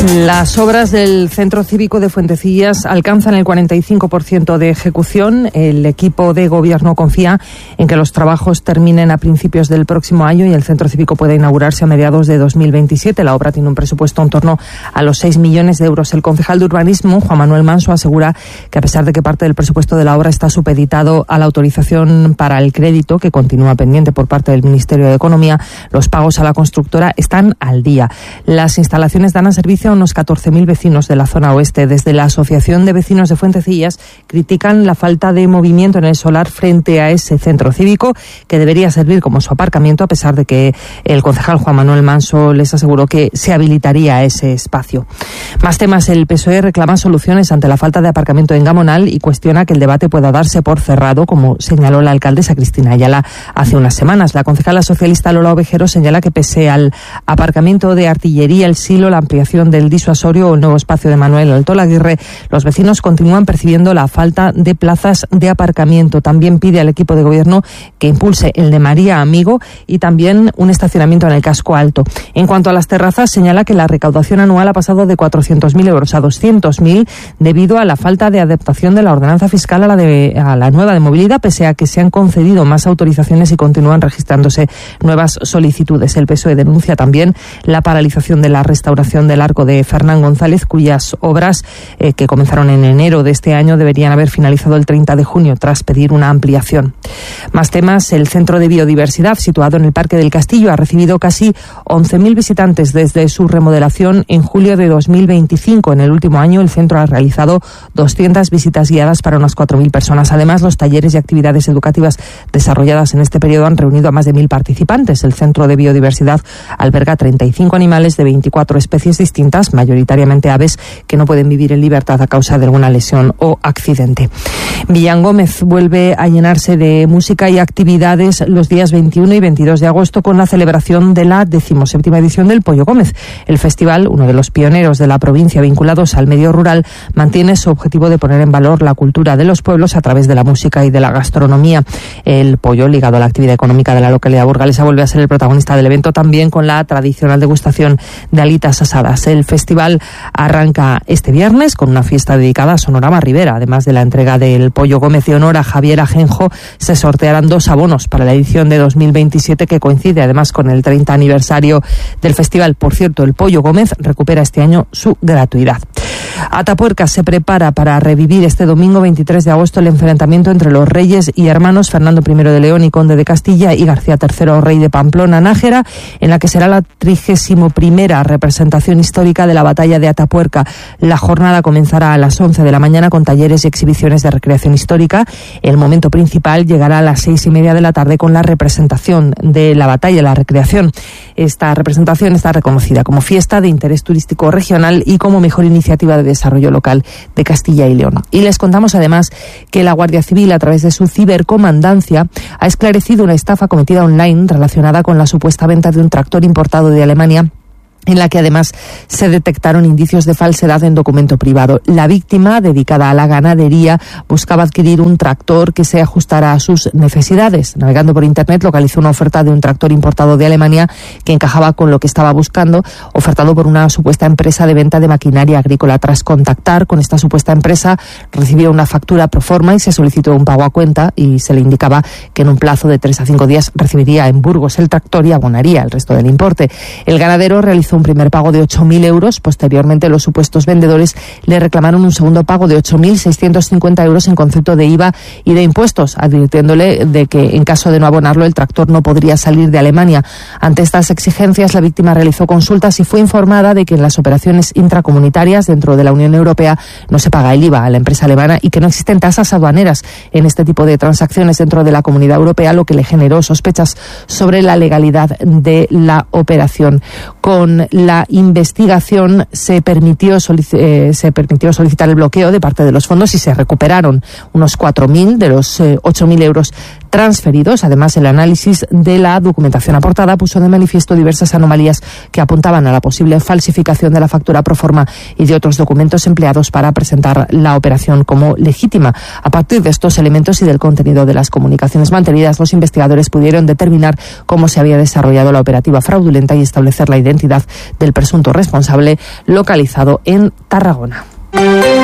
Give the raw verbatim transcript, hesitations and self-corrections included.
Las obras del Centro Cívico de Fuentecillas alcanzan el cuarenta y cinco por ciento de ejecución. El equipo de gobierno confía en que los trabajos terminen a principios del próximo año y el Centro Cívico pueda inaugurarse a mediados de dos mil veintisiete. La obra tiene un presupuesto en torno a los seis millones de euros. El concejal de Urbanismo, Juan Manuel Manso, asegura que a pesar de que parte del presupuesto de la obra está supeditado a la autorización para el crédito, que continúa pendiente por parte del Ministerio de Economía, los pagos a la constructora están al día. Las instalaciones dan a servicio a unos catorce mil vecinos de la zona oeste. Desde la Asociación de Vecinos de Fuentecillas critican la falta de movimiento en el solar frente a ese centro cívico, que debería servir como su aparcamiento, a pesar de que el concejal Juan Manuel Manso les aseguró que se habilitaría ese espacio. Más temas. El P S O E reclama soluciones ante la falta de aparcamiento en Gamonal y cuestiona que el debate pueda darse por cerrado, como señaló la alcaldesa Cristina Ayala hace unas semanas. La concejala socialista Lola Ovejero señala que pese al aparcamiento de Artillería, el Silo, la ampliación del disuasorio o el nuevo espacio de Manuel Altolaguirre, los vecinos continúan percibiendo la falta de plazas de aparcamiento. También pide al equipo de gobierno que impulse el de María Amigo y también un estacionamiento en el casco alto. En cuanto a las terrazas, señala que la recaudación anual ha pasado de cuatrocientos mil euros a doscientos mil debido a la falta de adaptación de la ordenanza fiscal a la, de, a la nueva de movilidad, pese a que se han concedido más autorizaciones y continúan registrándose nuevas solicitudes. El P S O E denuncia también la paralización de la restauración del arco de Fernán González, cuyas obras eh, que comenzaron en enero de este año deberían haber finalizado el treinta de junio tras pedir una ampliación. Más temas. El Centro de Biodiversidad, situado en el Parque del Castillo, ha recibido casi once mil visitantes desde su remodelación en julio de dos mil veinticinco. En el último año el centro ha realizado doscientas visitas guiadas para unas cuatro mil personas. Además, los talleres y actividades educativas desarrolladas en este periodo han reunido a más de mil participantes. El Centro de Biodiversidad alberga treinta y cinco animales de veinticuatro especies distintas, mayoritariamente aves que no pueden vivir en libertad a causa de alguna lesión o accidente. Villangómez vuelve a llenarse de música y actividades los días veintiuno y veintidós de agosto con la celebración de la decimoséptima edición del Pollo Gómez. El festival, uno de los pioneros de la provincia vinculados al medio rural, mantiene su objetivo de poner en valor la cultura de los pueblos a través de la música y de la gastronomía. El pollo, ligado a la actividad económica de la localidad burgalesa, vuelve a ser el protagonista del evento, también con la tradicional degustación de alitas asadas. El festival arranca este viernes con una fiesta dedicada a Sonorama Rivera. Además de la entrega del Pollo Gómez de honor a Javier Ajenjo, se sortearán dos abonos para la edición de dos mil veintisiete, que coincide además con el treinta aniversario del festival. Por cierto, el Pollo Gómez recupera este año su gratuidad. Atapuerca se prepara para revivir este domingo veintitrés de agosto el enfrentamiento entre los reyes y hermanos Fernando primero de León y conde de Castilla y García tercero rey de Pamplona, Nájera, en la que será la trigésima primera representación histórica de la batalla de Atapuerca. La jornada comenzará a las once de la mañana con talleres y exhibiciones de recreación histórica. El momento principal llegará a las seis y media de la tarde con la representación de la batalla, la recreación. Esta representación está reconocida como fiesta de interés turístico regional y como mejor iniciativa de desarrollo local de Castilla y León. Y les contamos además que la Guardia Civil, a través de su cibercomandancia, ha esclarecido una estafa cometida online relacionada con la supuesta venta de un tractor importado de Alemania, en la que además se detectaron indicios de falsedad en documento privado. La víctima, dedicada a la ganadería, buscaba adquirir un tractor que se ajustara a sus necesidades. Navegando por internet, localizó una oferta de un tractor importado de Alemania que encajaba con lo que estaba buscando, ofertado por una supuesta empresa de venta de maquinaria agrícola. Tras contactar con esta supuesta empresa, recibió una factura pro forma y se solicitó un pago a cuenta, y se le indicaba que en un plazo de tres a cinco días recibiría en Burgos el tractor y abonaría el resto del importe. El ganadero realizó un primer pago de ocho mil euros. Posteriormente, los supuestos vendedores le reclamaron un segundo pago de ocho mil seiscientos cincuenta euros en concepto de I V A y de impuestos, advirtiéndole de que en caso de no abonarlo el tractor no podría salir de Alemania. Ante estas exigencias, la víctima realizó consultas y fue informada de que en las operaciones intracomunitarias dentro de la Unión Europea no se paga el I V A a la empresa alemana y que no existen tasas aduaneras en este tipo de transacciones dentro de la Comunidad Europea, lo que le generó sospechas sobre la legalidad de la operación. Con la investigación se permitió, solic- eh, se permitió solicitar el bloqueo de parte de los fondos y se recuperaron unos cuatro mil de los eh, ocho mil euros transferidos. Además, el análisis de la documentación aportada puso de manifiesto diversas anomalías que apuntaban a la posible falsificación de la factura proforma y de otros documentos empleados para presentar la operación como legítima. A partir de estos elementos y del contenido de las comunicaciones mantenidas, los investigadores pudieron determinar cómo se había desarrollado la operativa fraudulenta y establecer la identidad del presunto responsable, localizado en Tarragona.